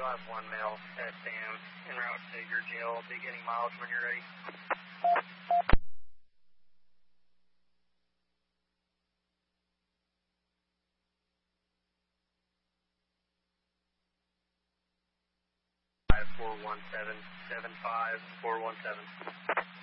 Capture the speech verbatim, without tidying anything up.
have one male at Sam en route to your jail. Beginning miles when you're ready. Five four one seven seven five four one seven.